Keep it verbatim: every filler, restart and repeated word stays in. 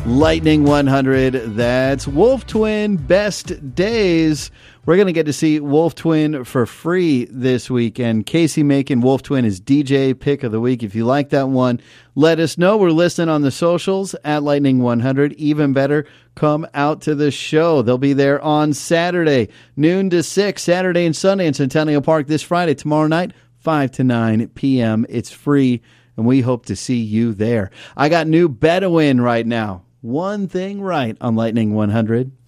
Lightning one hundred, that's Wolf Twin Best Days. We're going to get to see Wolf Twin for free this weekend. Casey Macon, Wolf Twin is D J Pick of the Week. If you like that one, let us know. We're listening on the socials at Lightning one hundred. Even better, come out to the show. They'll be there on Saturday, noon to six, Saturday and Sunday in Centennial Park this Friday. Tomorrow night, five to nine p.m. It's free, and we hope to see you there. I got new Bedouin right now. One thing right on Lightning one hundred.